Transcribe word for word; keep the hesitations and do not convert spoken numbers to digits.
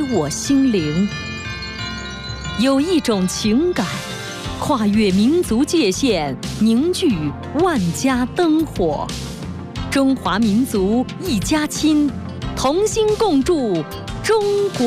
我心灵。有一种情感，跨越民族界限，凝聚万家灯火。中华民族一家亲，同心共筑中国。